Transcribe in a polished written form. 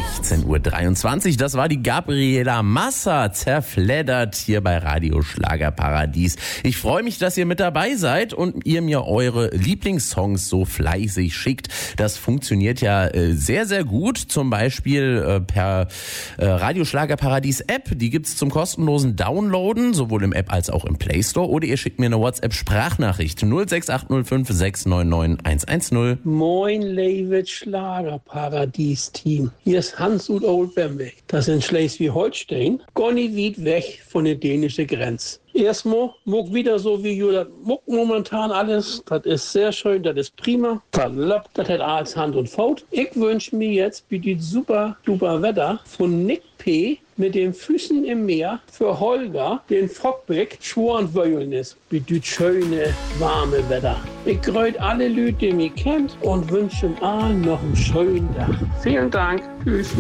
16:23 Uhr. Das war die Gabriela Massa, zerfleddert hier bei Radio Schlagerparadies. Ich freue mich, dass ihr mit dabei seid und ihr mir eure Lieblingssongs so fleißig schickt. Das funktioniert ja sehr, sehr gut. Zum Beispiel per Radio Schlagerparadies App. Die gibt's zum kostenlosen Downloaden, sowohl im App als auch im Play Store. Oder ihr schickt mir eine WhatsApp-Sprachnachricht 06805 699 110. Moin, Levet Schlagerparadies-Team. Hier ist Hans-Ud Old-Bemweg. Das ist in Schleswig-Holstein. Gonni weit weg von der dänischen Grenze. Erstmal muck wieder so wie Judas muck momentan alles. Das ist sehr schön, das ist prima. Das hat alles Hand und Fuß. Ich wünsche mir jetzt wie die super duper Wetter von Nick P. mit den Füßen im Meer für Holger, den Fockbeck, Schworenwöhlnis, wie die schöne, warme Wetter. Ich grüße alle Leute, die mich kennt und wünsche allen noch einen schönen Tag. Vielen Dank. Tschüss.